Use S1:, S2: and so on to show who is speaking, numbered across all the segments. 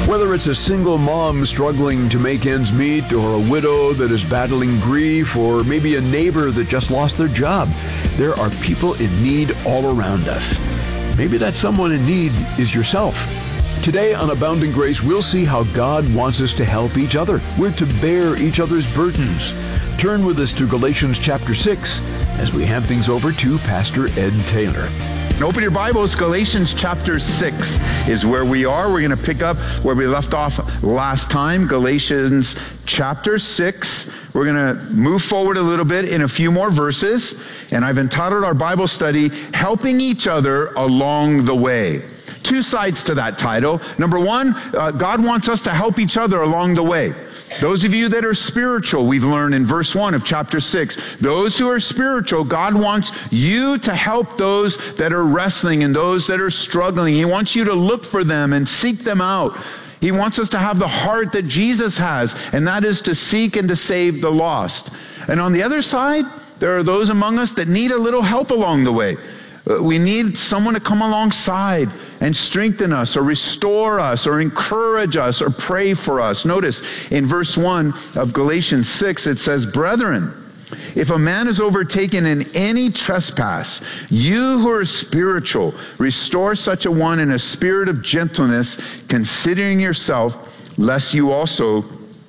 S1: Whether it's a single mom struggling to make ends meet, or a widow that is battling grief, or maybe a neighbor that just lost their job, there are people in need all around us. Maybe that someone in need is yourself. Today on Abounding Grace, we'll see how God wants us to help each other. We're to bear each other's burdens. Turn with us to Galatians chapter 6 as we hand things over to Pastor Ed Taylor.
S2: Open your Bibles. Galatians chapter 6 is where we are. We're going to pick up where we left off last time. Galatians chapter 6. We're going to move forward a little bit in a few more verses. And I've entitled our Bible study, Helping Each Other Along the Way. Two sides to that title. Number one, God wants us to help each other along the way. Those of you that are spiritual, we've learned in verse 1 of chapter 6, those who are spiritual, God wants you to help those that are wrestling and those that are struggling. He wants you to look for them and seek them out. He wants us to have the heart that Jesus has, and that is to seek and to save the lost. And on the other side, there are those among us that need a little help along the way. We need someone to come alongside and strengthen us or restore us or encourage us or pray for us. Notice in verse 1 of Galatians 6, it says, Brethren, if a man is overtaken in any trespass, you who are spiritual, restore such a one in a spirit of gentleness, considering yourself, lest you also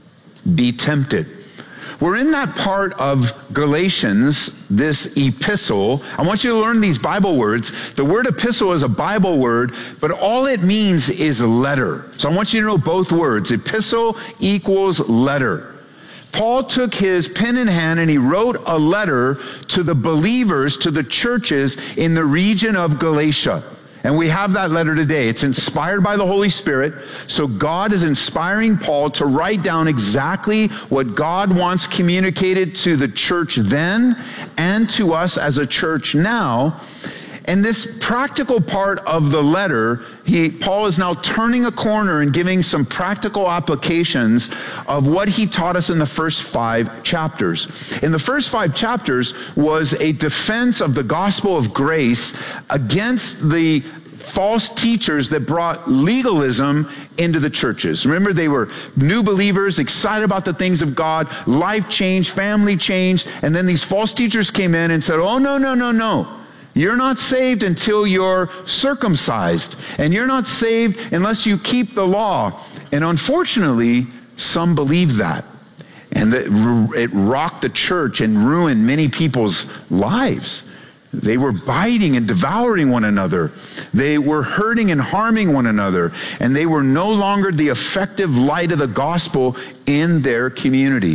S2: be tempted. We're in that part of Galatians, this epistle. I want you to learn these Bible words. The word epistle is a Bible word, but all it means is letter. So I want you to know both words. Epistle equals letter. Paul took his pen in hand and he wrote a letter to the believers, to the churches in the region of Galatia. And we have that letter today. It's inspired by the Holy Spirit. So God is inspiring Paul to write down exactly what God wants communicated to the church then and to us as a church now. And this practical part of the letter, Paul is now turning a corner and giving some practical applications of what he taught us in the first 5 chapters. In the first 5 chapters was a defense of the gospel of grace against the false teachers that brought legalism into the churches. Remember, they were new believers, excited about the things of God, life change, family change, and then these false teachers came in and said, oh, no. You're not saved until you're circumcised, and you're not saved unless you keep the law. And unfortunately, some believe that. And it rocked the church and ruined many people's lives. They were biting and devouring one another. They were hurting and harming one another. And they were no longer the effective light of the gospel in their community.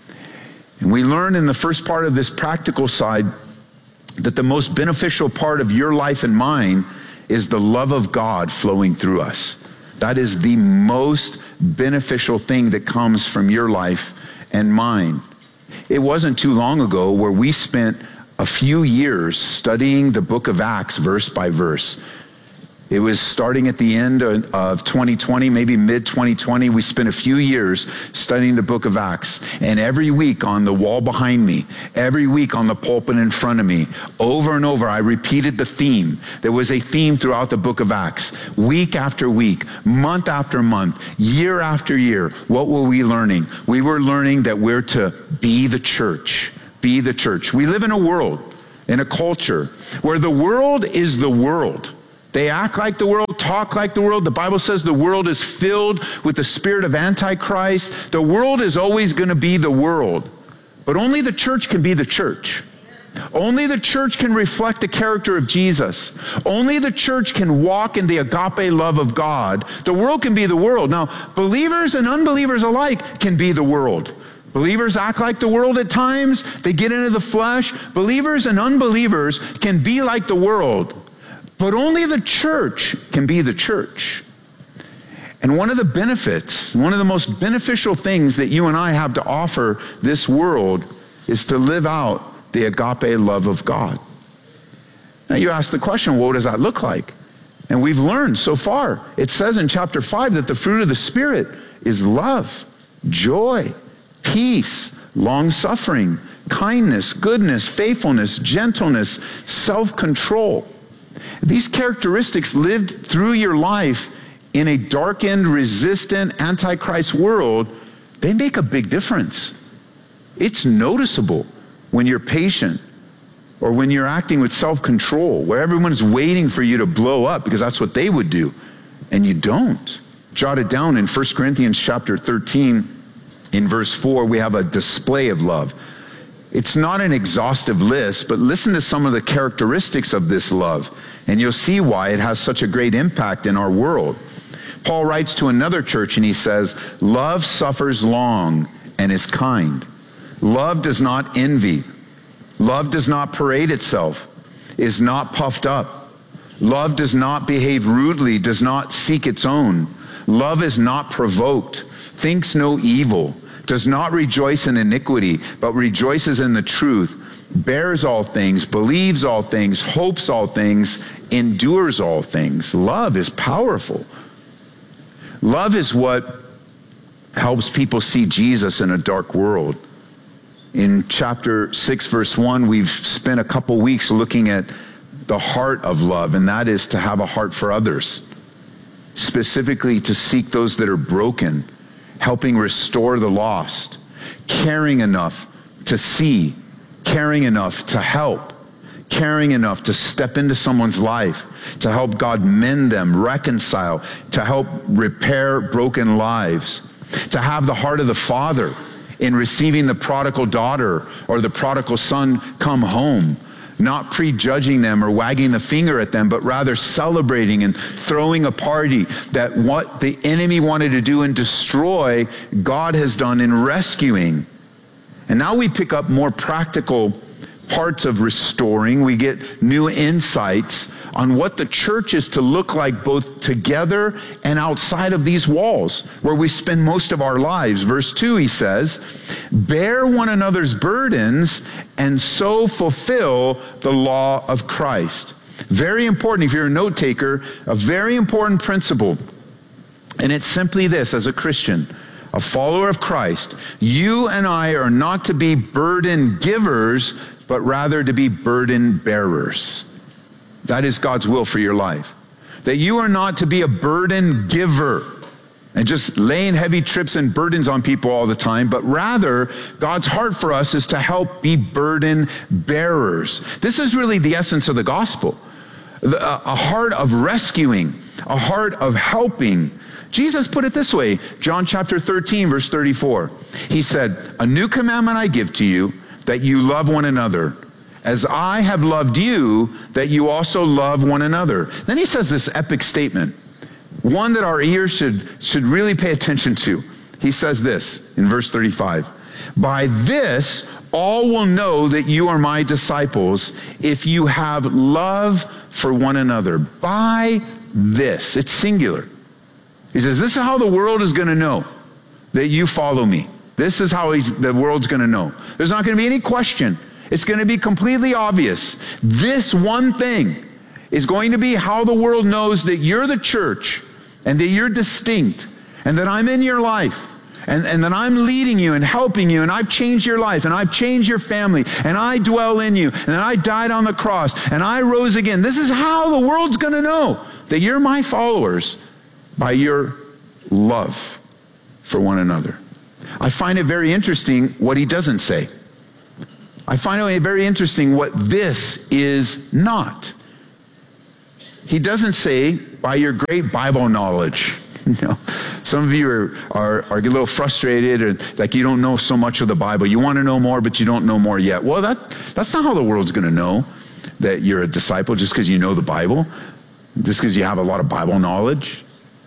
S2: And we learned in the first part of this practical side that the most beneficial part of your life and mine is the love of God flowing through us. That is the most beneficial thing that comes from your life and mine. It wasn't too long ago where we spent a few years studying the book of Acts verse by verse. It was starting at the end of 2020, maybe mid-2020. We spent a few years studying the book of Acts. And every week on the wall behind me, every week on the pulpit in front of me, over and over, I repeated the theme. There was a theme throughout the book of Acts. Week after week, month after month, year after year, what were we learning? We were learning that we're to be the church. Be the church. We live in a world, in a culture, where the world is the world. They act like the world, talk like the world. The Bible says the world is filled with the spirit of Antichrist. The world is always going to be the world. But only the church can be the church. Only the church can reflect the character of Jesus. Only the church can walk in the agape love of God. The world can be the world. Now, believers and unbelievers alike can be the world. Believers act like the world at times. They get into the flesh. Believers and unbelievers can be like the world. But only the church can be the church. And one of the benefits, one of the most beneficial things that you and I have to offer this world is to live out the agape love of God. Now you ask the question, well, what does that look like? And we've learned so far. It says in chapter 5 that the fruit of the Spirit is love, joy, peace, long-suffering, kindness, goodness, faithfulness, gentleness, self-control. These characteristics lived through your life in a darkened, resistant, antichrist world, they make a big difference. It's noticeable when you're patient or when you're acting with self-control, where everyone is waiting for you to blow up because that's what they would do, and you don't. Jot it down in 1 Corinthians chapter 13, in verse 4, we have a display of love. It's not an exhaustive list, but listen to some of the characteristics of this love, and you'll see why it has such a great impact in our world. Paul writes to another church and he says, love suffers long and is kind. Love does not envy. Love does not parade itself, is not puffed up. Love does not behave rudely, does not seek its own. Love is not provoked, thinks no evil, does not rejoice in iniquity, but rejoices in the truth, bears all things, believes all things, hopes all things, endures all things. Love is powerful. Love is what helps people see Jesus in a dark world. In chapter 6, verse 1, we've spent a couple weeks looking at the heart of love, and that is to have a heart for others, specifically to seek those that are broken, helping restore the lost, caring enough to see, caring enough to help, caring enough to step into someone's life, to help God mend them, reconcile, to help repair broken lives, to have the heart of the Father in receiving the prodigal daughter or the prodigal son come home, not prejudging them or wagging the finger at them, but rather celebrating and throwing a party that what the enemy wanted to do and destroy, God has done in rescuing. And now we pick up more practical parts of restoring. We get new insights on what the church is to look like both together and outside of these walls where we spend most of our lives. Verse 2, he says, bear one another's burdens and so fulfill the law of Christ. Very important, if you're a note taker, a very important principle. And it's simply this: as a Christian, a follower of Christ, you and I are not to be burden givers, but rather to be burden bearers. That is God's will for your life. That you are not to be a burden giver and just laying heavy trips and burdens on people all the time, but rather God's heart for us is to help be burden bearers. This is really the essence of the gospel. A heart of rescuing, a heart of helping. Jesus put it this way, John chapter 13, verse 34. He said, a new commandment I give to you, that you love one another, as I have loved you, that you also love one another. Then he says this epic statement, one that our ears should really pay attention to. He says this in verse 35, by this all will know that you are my disciples, if you have love for one another. By this, it's singular. He says, this is how the world is going to know that you follow me. This is how the world's going to know. There's not going to be any question. It's going to be completely obvious. This one thing is going to be how the world knows that you're the church and that you're distinct and that I'm in your life and that I'm leading you and helping you and I've changed your life and I've changed your family and I dwell in you and that I died on the cross and I rose again. This is how the world's going to know that you're my followers, by your love for one another. I find it very interesting what he doesn't say. I find it very interesting what this is not. He doesn't say, by your great Bible knowledge. You know, some of you are a little frustrated, or like you don't know so much of the Bible. You want to know more, but you don't know more yet. Well, that's not how the world's going to know that you're a disciple, just because you know the Bible, just because you have a lot of Bible knowledge.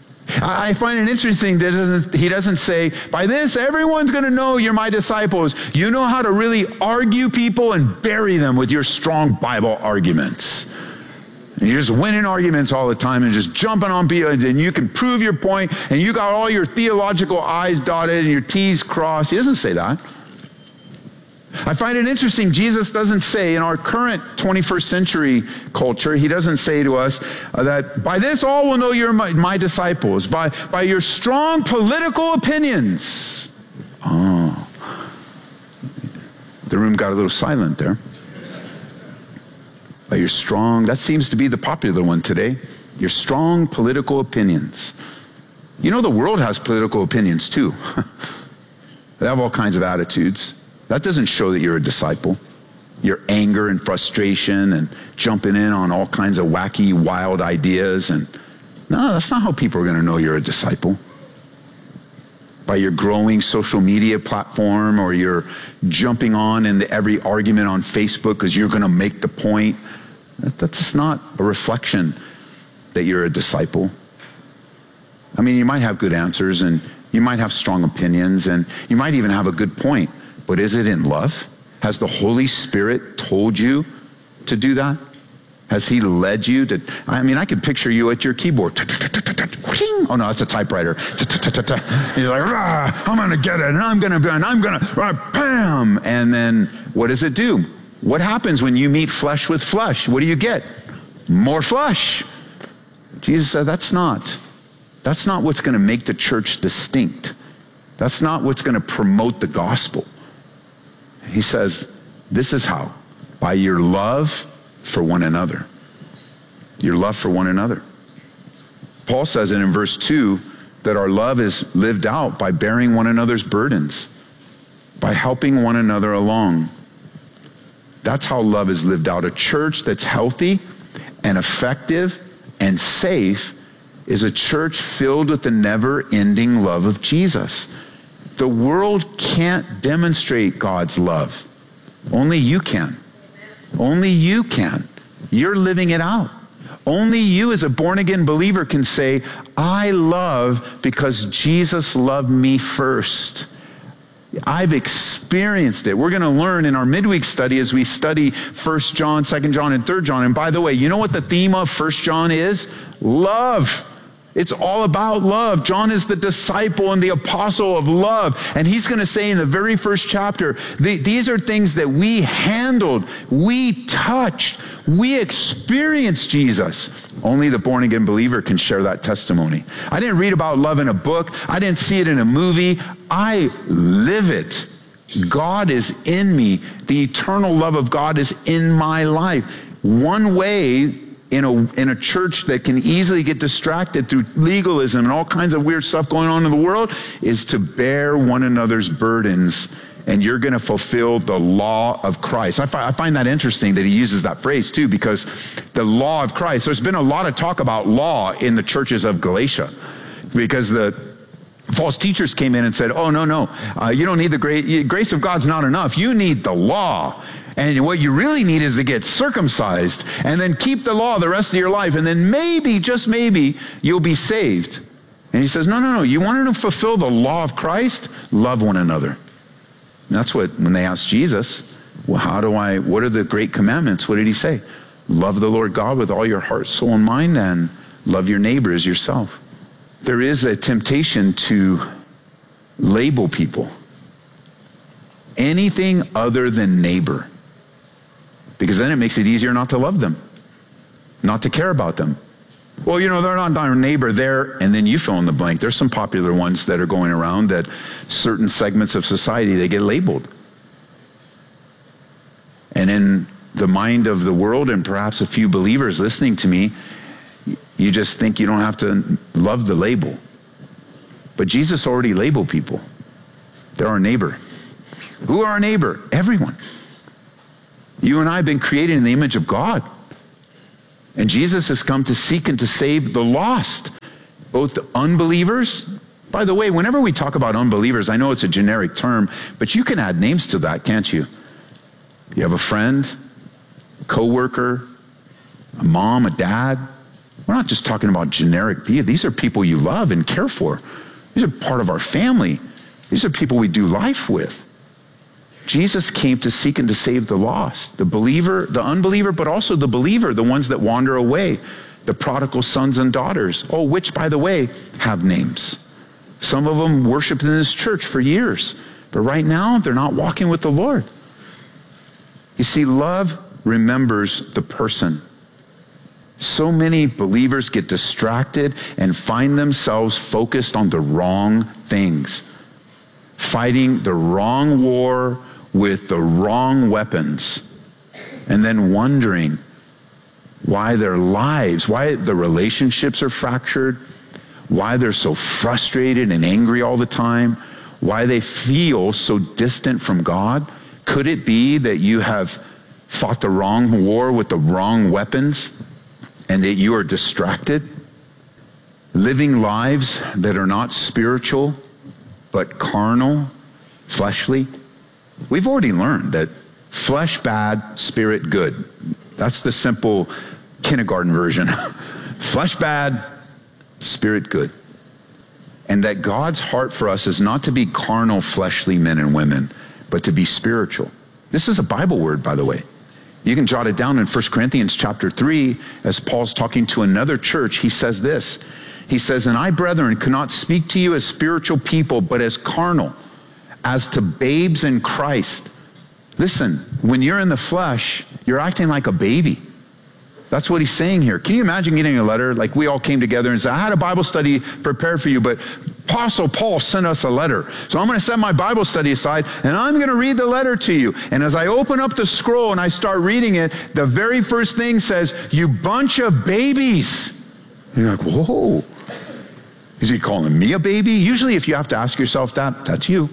S2: I find it interesting that he doesn't say, by this, everyone's going to know you're my disciples. You know how to really argue people and bury them with your strong Bible arguments. And you're just winning arguments all the time and just jumping on people, and you can prove your point, and you got all your theological I's dotted and your T's crossed. He doesn't say that. I find it interesting, Jesus doesn't say, in our current 21st century culture, he doesn't say to us that by this all will know you're my disciples, by your strong political opinions. Oh, the room got a little silent there. By your strong, that seems to be the popular one today, your strong political opinions. You know, the world has political opinions too. They have all kinds of attitudes. That doesn't show that you're a disciple. Your anger and frustration and jumping in on all kinds of wacky, wild ideas. And no, that's not how people are going to know you're a disciple. By your growing social media platform, or you're jumping on in every argument on Facebook because you're going to make the point. That's just not a reflection that you're a disciple. I mean, you might have good answers and you might have strong opinions and you might even have a good point, but is it in love? Has the Holy Spirit told you to do that? Has he led you to? I mean, I can picture you at your keyboard. Oh no, that's a typewriter. You're like, I'm going to get it, and I'm going to, bam. And then what does it do? What happens when you meet flesh with flesh? What do you get? More flesh. Jesus said, that's not what's going to make the church distinct. That's not what's going to promote the gospel. He says, this is how, by your love for one another. Your love for one another. Paul says it in verse 2 that our love is lived out by bearing one another's burdens, by helping one another along. That's how love is lived out. A church that's healthy and effective and safe is a church filled with the never-ending love of Jesus. The world can't demonstrate God's love. Only you can. Only you can. You're living it out. Only you as a born-again believer can say, I love because Jesus loved me first. I've experienced it. We're going to learn in our midweek study as we study 1 John, 2 John, and 3 John. And by the way, you know what the theme of 1 John is? Love. It's all about love. John is the disciple and the apostle of love. And he's going to say in the very first chapter, these are things that we handled, we touched, we experienced Jesus. Only the born-again believer can share that testimony. I didn't read about love in a book. I didn't see it in a movie. I live it. God is in me. The eternal love of God is in my life. One way in a church that can easily get distracted through legalism and all kinds of weird stuff going on in the world is to bear one another's burdens, and you're going to fulfill the law of Christ. I find that interesting that he uses that phrase too, because the law of Christ, there's been a lot of talk about law in the churches of Galatia, because the false teachers came in and said, oh, no, you don't need the grace of God's not enough. You need the law. And what you really need is to get circumcised and then keep the law the rest of your life. And then maybe, just maybe, you'll be saved. And he says, no. You want to fulfill the law of Christ? Love one another. And that's what, when they asked Jesus, well, what are the great commandments? What did he say? Love the Lord God with all your heart, soul, and mind, and love your neighbor as yourself. There is a temptation to label people. Anything other than neighbor. Because then it makes it easier not to love them, not to care about them. Well, they're not our neighbor there, and then you fill in the blank. There's some popular ones that are going around that certain segments of society, they get labeled. And in the mind of the world, and perhaps a few believers listening to me, you just think you don't have to love the label. But Jesus already labeled people. They're our neighbor. Who are our neighbor? Everyone. You and I have been created in the image of God. And Jesus has come to seek and to save the lost, both the unbelievers. By the way, whenever we talk about unbelievers, I know it's a generic term, but you can add names to that, can't you? You have a friend, a coworker, a mom, a dad. We're not just talking about generic people. These are people you love and care for. These are part of our family. These are people we do life with. Jesus came to seek and to save the lost, the believer, the unbeliever, but also the believer, the ones that wander away, the prodigal sons and daughters, which, by the way, have names. Some of them worshiped in this church for years, but right now they're not walking with the Lord. You see, love remembers the person. So many believers get distracted and find themselves focused on the wrong things, fighting the wrong war with the wrong weapons, and then wondering why their lives, why the relationships are fractured, why they're so frustrated and angry all the time, why they feel so distant from God? Could it be that you have fought the wrong war with the wrong weapons and that you are distracted? Living lives that are not spiritual, but carnal, fleshly. We've already learned that flesh bad, spirit good. That's the simple kindergarten version. Flesh bad, spirit good. And that God's heart for us is not to be carnal, fleshly men and women, but to be spiritual. This is a Bible word, by the way. You can jot it down in 1 Corinthians chapter 3, as Paul's talking to another church. He says this. He says, "And I, brethren, cannot speak to you as spiritual people, but as carnal, as to babes in Christ." Listen, when you're in the flesh, you're acting like a baby. That's what he's saying here. Can you imagine getting a letter? Like we all came together and said, "I had a Bible study prepared for you, but Apostle Paul sent us a letter. So I'm going to set my Bible study aside and I'm going to read the letter to you." And as I open up the scroll and I start reading it, the very first thing says, "You bunch of babies." And you're like, whoa. Is he calling me a baby? Usually if you have to ask yourself that, that's you.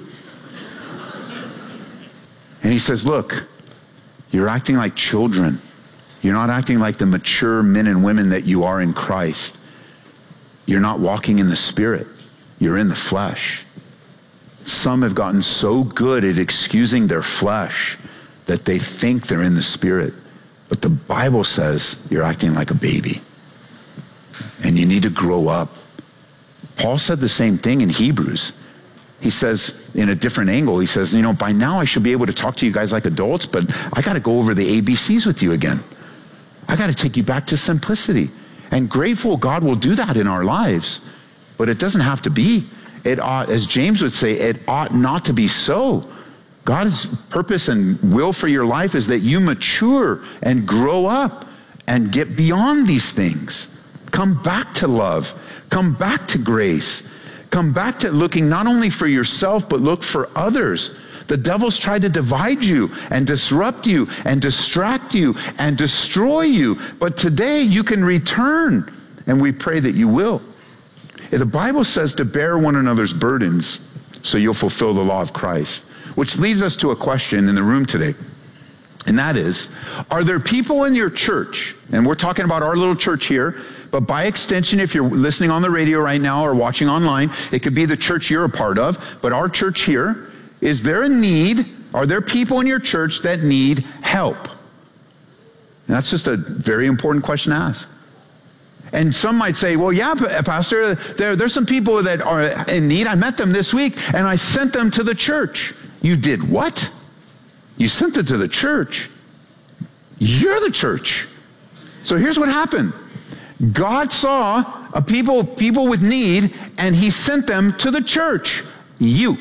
S2: And he says, look, you're acting like children. You're not acting like the mature men and women that you are in Christ. You're not walking in the Spirit. You're in the flesh. Some have gotten so good at excusing their flesh that they think they're in the Spirit. But the Bible says you're acting like a baby. And you need to grow up. Paul said the same thing in Hebrews. He says, in a different angle, he says, by now I should be able to talk to you guys like adults, but I got to go over the ABCs with you again. I got to take you back to simplicity. And grateful God will do that in our lives. But it doesn't have to be. It ought, as James would say, it ought not to be so. God's purpose and will for your life is that you mature and grow up and get beyond these things. Come back to love. Come back to grace. Come back to looking not only for yourself, but look for others. The devil's tried to divide you and disrupt you and distract you and destroy you. But today you can return, and we pray that you will. The Bible says to bear one another's burdens so you'll fulfill the law of Christ, which leads us to a question in the room today. And that is, are there people in your church, and we're talking about our little church here, but by extension, if you're listening on the radio right now or watching online, it could be the church you're a part of, but our church here, is there a need? Are there people in your church that need help? And that's just a very important question to ask. And some might say, well, yeah, Pastor, there's some people that are in need. I met them this week, and I sent them to the church. You did what? You sent them to the church. You're the church. So here's what happened. God saw a people with need, and he sent them to the church. You.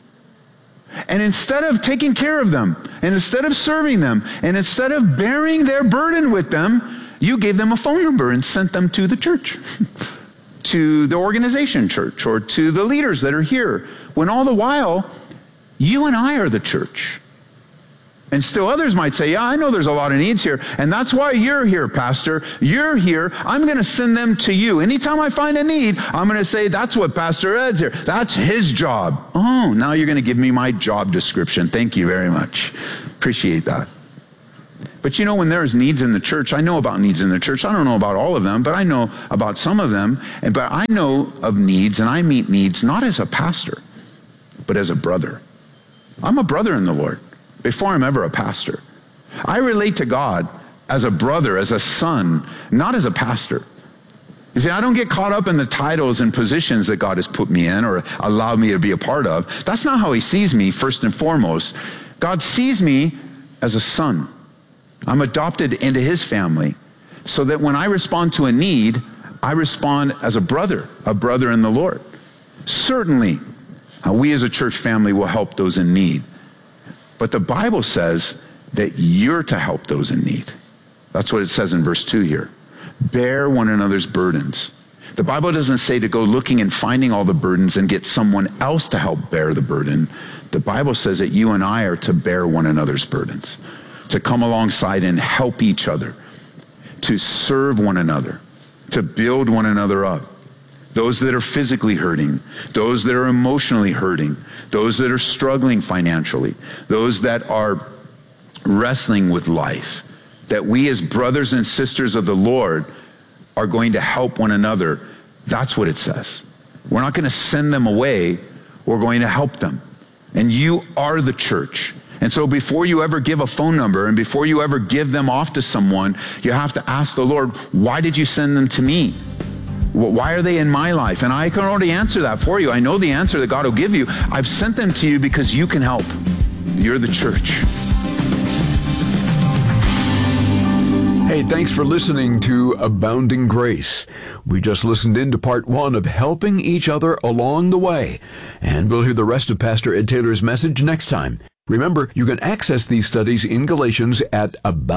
S2: And instead of taking care of them, and instead of serving them, and instead of bearing their burden with them, you gave them a phone number and sent them to the church, to the organization church, or to the leaders that are here, when all the while, you and I are the church. And still others might say, yeah, I know there's a lot of needs here, and that's why you're here, Pastor. You're here. I'm going to send them to you. Anytime I find a need, I'm going to say, that's what Pastor Ed's here. That's his job. Oh, now you're going to give me my job description. Thank you very much. Appreciate that. But when there's needs in the church, I know about needs in the church. I don't know about all of them, but I know about some of them. But I know of needs, and I meet needs not as a pastor, but as a brother. I'm a brother in the Lord before I'm ever a pastor. I relate to God as a brother, as a son, not as a pastor. You see, I don't get caught up in the titles and positions that God has put me in or allowed me to be a part of. That's not how he sees me, first and foremost. God sees me as a son. I'm adopted into his family, so that when I respond to a need, I respond as a brother in the Lord. Certainly, we as a church family will help those in need. But the Bible says that you're to help those in need. That's what it says in verse 2 here. Bear one another's burdens. The Bible doesn't say to go looking and finding all the burdens and get someone else to help bear the burden. The Bible says that you and I are to bear one another's burdens, to come alongside and help each other, to serve one another, to build one another up, those that are physically hurting, those that are emotionally hurting, those that are struggling financially, those that are wrestling with life, that we as brothers and sisters of the Lord are going to help one another. That's what it says. We're not going to send them away. We're going to help them. And you are the church. And so before you ever give a phone number and before you ever give them off to someone, you have to ask the Lord, why did you send them to me? Why are they in my life? And I can already answer that for you. I know the answer that God will give you. I've sent them to you because you can help. You're the church.
S1: Hey, thanks for listening to Abounding Grace. We just listened into part 1 of Helping Each Other Along the Way, and we'll hear the rest of Pastor Ed Taylor's message next time. Remember, you can access these studies in Galatians at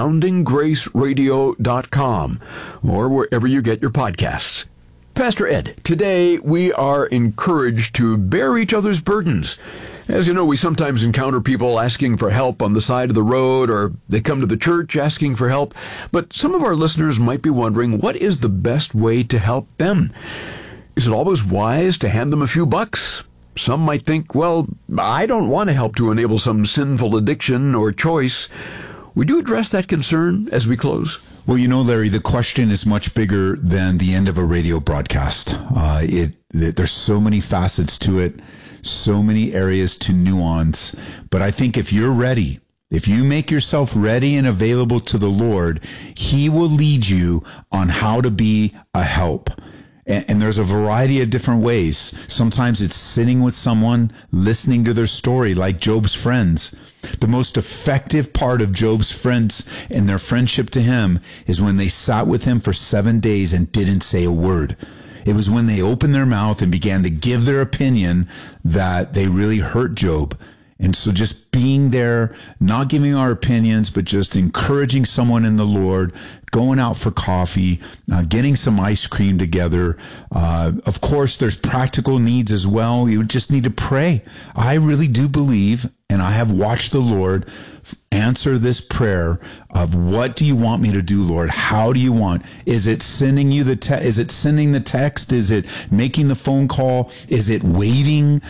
S1: aboundinggraceradio.com or wherever you get your podcasts. Pastor Ed, today we are encouraged to bear each other's burdens. As you know, we sometimes encounter people asking for help on the side of the road, or they come to the church asking for help. But some of our listeners might be wondering, what is the best way to help them? Is it always wise to hand them a few bucks? Some might think, well, I don't want to help to enable some sinful addiction or choice. Would you address that concern as we close?
S3: Well, you know, Larry, the question is much bigger than the end of a radio broadcast. There's so many facets to it, so many areas to nuance. But I think if you're ready, if you make yourself ready and available to the Lord, He will lead you on how to be a help. And there's a variety of different ways. Sometimes it's sitting with someone, listening to their story, like Job's friends. The most effective part of Job's friends and their friendship to him is when they sat with him for 7 days and didn't say a word. It was when they opened their mouth and began to give their opinion that they really hurt Job. And so just being there, not giving our opinions, but just encouraging someone in the Lord, going out for coffee, getting some ice cream together. Of course, there's practical needs as well. You just need to pray. I really do believe, and I have watched the Lord answer this prayer of, what do you want me to do, Lord? How do you want? Is it sending you is it sending the text? Is it making the phone call? Is it waiting?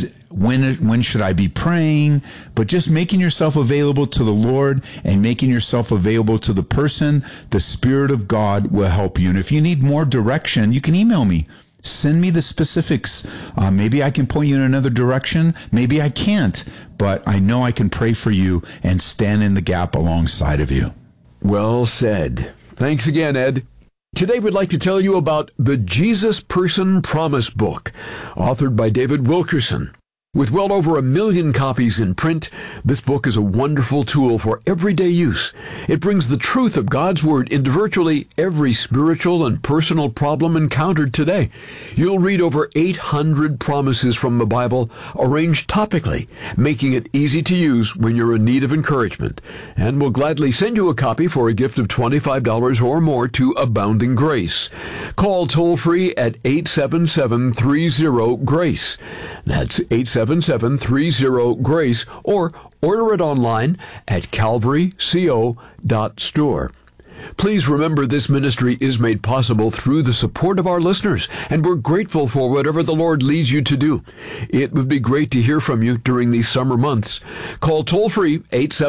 S3: When should I be praying? But just making yourself available to the Lord and making yourself available to the person, the Spirit of God will help you. And if you need more direction, you can email me. Send me the specifics. Maybe I can point you in another direction. Maybe I can't. But I know I can pray for you and stand in the gap alongside of you.
S1: Well said. Thanks again, Ed. Today we'd like to tell you about the Jesus Person Promise Book, authored by David Wilkerson. With well over 1 million copies in print, this book is a wonderful tool for everyday use. It brings the truth of God's Word into virtually every spiritual and personal problem encountered today. You'll read over 800 promises from the Bible, arranged topically, making it easy to use when you're in need of encouragement. And we'll gladly send you a copy for a gift of $25 or more to Abounding Grace. Call toll-free at 877-30-GRACE. That's 877-30-GRACE, or order it online at calvaryco.store. Please remember, this ministry is made possible through the support of our listeners, and we're grateful for whatever the Lord leads you to do. It would be great to hear from you during these summer months. Call toll-free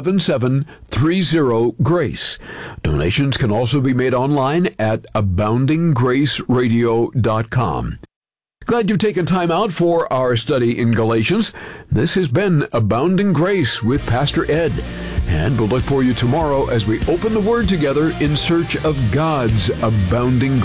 S1: 877-30-GRACE. Donations can also be made online at aboundinggraceradio.com. Glad you've taken time out for our study in Galatians. This has been Abounding Grace with Pastor Ed. And we'll look for you tomorrow as we open the Word together in search of God's abounding grace.